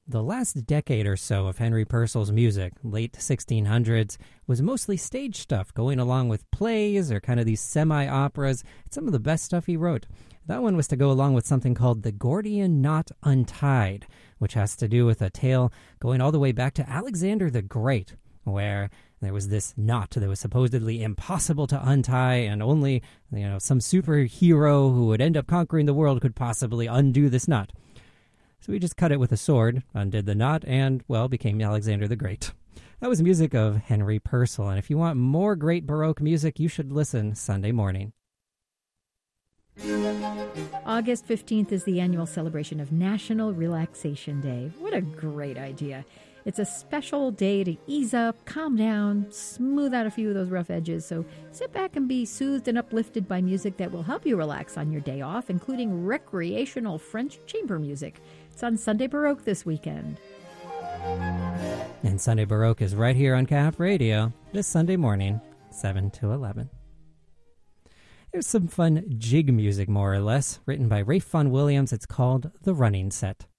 The last decade or so of Henry Purcell's music, late 1600s, was mostly stage stuff going along with plays or kind of these semi-operas. It's some of the best stuff he wrote. That one was to go along with something called The Gordian Knot Untied, which has to do with a tale going all the way back to Alexander the Great, where there was this knot that was supposedly impossible to untie, and only some superhero who would end up conquering the world could possibly undo this knot. So he just cut it with a sword, undid the knot, and, well, became Alexander the Great. That was music of Henry Purcell, and if you want more great Baroque music, you should listen Sunday morning. August 15th is the annual celebration of National Relaxation Day. What a great idea. It's a special day to ease up, calm down, smooth out a few of those rough edges. So sit back and be soothed and uplifted by music that will help you relax on your day off, including recreational French chamber music. It's on Sunday Baroque this weekend. And Sunday Baroque is right here on Cap Radio this Sunday morning, 7 to 11. Here's some fun jig music, more or less, written by Ralph Vaughan Williams. It's called The Running Set.